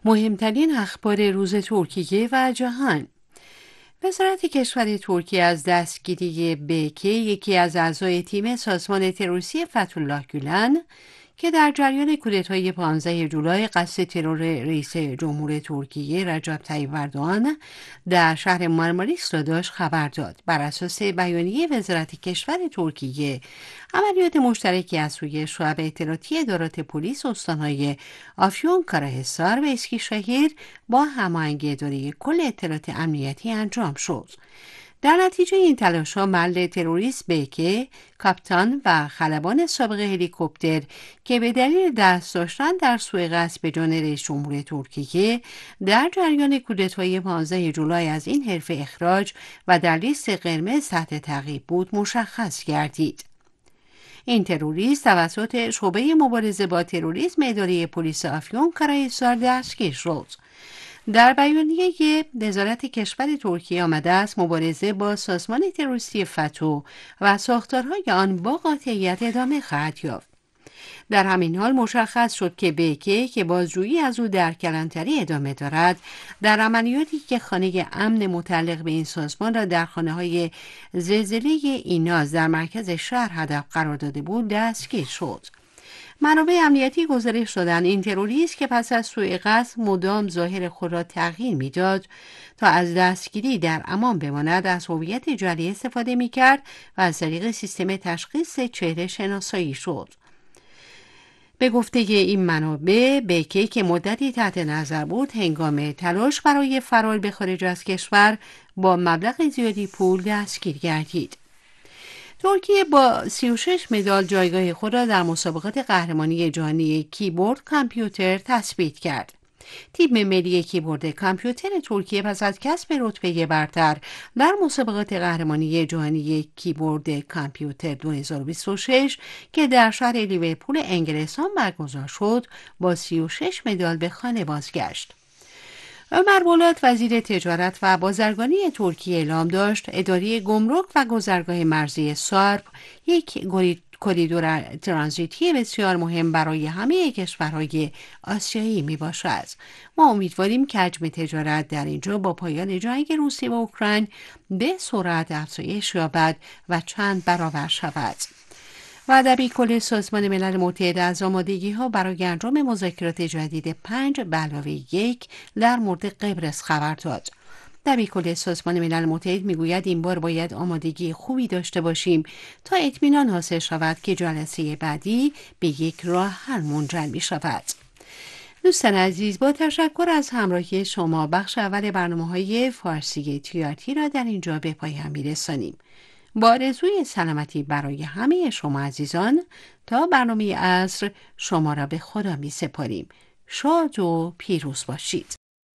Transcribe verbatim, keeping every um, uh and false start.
مهمترین اخبار روز ترکیه و جهان. وزارت کشور ترکیه از دستگیری بیکی، یکی از اعضای تیم سازمان تروریستی فتح‌الله گولن که در جریان کودتای پانزده جولای قصد ترور رئیس جمهور ترکیه رجب طیب اردوغان در شهر مارماریس را داشت خبر داد. بر اساس بیانیه وزارت کشور ترکیه، عملیات مشترکی از سوی شعب اطلاعاتی ادارات پلیس استان‌های آفیون، کاراحصار و اسکیشهیر با هماهنگی اداره کل اطلاعات امنیتی انجام شد. در نتیجه این تلاش‌ها محل تروریست بیکی، کاپیتان و خلبان سابق هلیکوپتر که به دلیل دست داشتن در سوء قصد به جان رئیس جمهور ترکیه در جریان کودتای پانزده جولای از این حرفه اخراج و در لیست قرمز تحت تعقیب بود مشخص گردید. این تروریست توسط شعبه مبارزه با تروریسم اداره پلیس آفیون کاراحصار دستگیر شد. در بیانیه وزارت کشور ترکیه آمده است مبارزه با سازمان تروریستی فتو و ساختارهای آن با قاطعیت ادامه خواهد یافت. در همین حال مشخص شد که بیکی که بازجویی از او در کلانتری ادامه دارد، در عملیاتی که خانه امن متعلق به این سازمان را در خانه‌های زلزله ایناز در مرکز شهر هدف قرار داده بود دستگیر شد. منابع امنیتی گزارش دادند این تروریست که پس از سوء قصد مدام ظاهر خود را تغییر میداد تا از دستگیری در امان بماند، از هویت جعلی استفاده میکرد و از طریق سیستم تشخیص چهره شناسایی شد. به گفته این منابع، بیکی که مدتی تحت نظر بود هنگام تلاش برای فرار به خارج از کشور با مبلغ زیادی پول دستگیر گردید. ترکیه با سی و شش مدال جایگاه خود را در مسابقات قهرمانی جهانی کیبورد کامپیوتر تثبیت کرد. تیم ملی کیبورد کامپیوتر ترکیه پس از کسب رتبه برتر در مسابقات قهرمانی جهانی کیبورد کامپیوتر دو هزار و بیست و شش که در شهر لیورپول انگلستان برگزار شد، با سی و شش مدال به خانه بازگشت. عمر بولات وزیر تجارت و بازرگانی ترکیه اعلام داشت اداره گمرک و گذرگاه مرزی سارپ یک کریدور ترانزیتی بسیار مهم برای همه کشورهای آسیایی می باشد. ما امیدواریم که حجم تجارت در اینجا با پایان جنگ روسیه و اوکراین به سرعت افزایش یابد و چند برابر شود. و دبیر کل سازمان ملل متحد از آمادگی‌ها برای انجام مذاکرات جدید پنج به علاوه یک در مورد قبرس خبر داد. دبیر کل سازمان ملل متحد میگوید این بار باید آمادگی خوبی داشته باشیم تا اطمینان حاصل شود که جلسه بعدی به یک راه حل منجر می شود. دوستان عزیز، با تشکر از همراهی شما، بخش اول برنامه‌های فارسی تی‌آرتی را در اینجا به پایان می‌رسانیم. با آرزوی سلامتی برای همه شما عزیزان، تا برنامه عصر شما را به خدا می سپاریم. شاد و پیروز باشید.